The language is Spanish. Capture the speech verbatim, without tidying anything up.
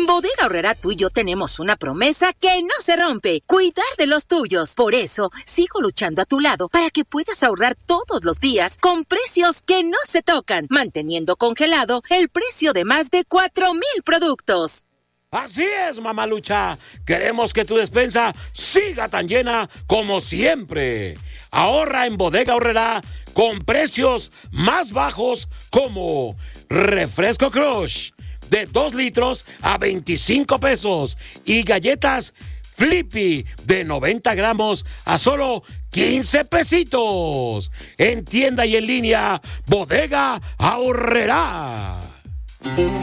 En Bodega Aurrerá tú y yo tenemos una promesa que no se rompe: cuidar de los tuyos. Por eso, sigo luchando a tu lado para que puedas ahorrar todos los días con precios que no se tocan, manteniendo congelado el precio de más de cuatro mil productos. Así es, mamalucha. Queremos que tu despensa siga tan llena como siempre. Ahorra en Bodega Aurrerá con precios más bajos como refresco Crush de dos litros a veinticinco pesos y galletas Flippy de noventa gramos a solo quince pesitos. En tienda y en línea, Bodega Aurrerá.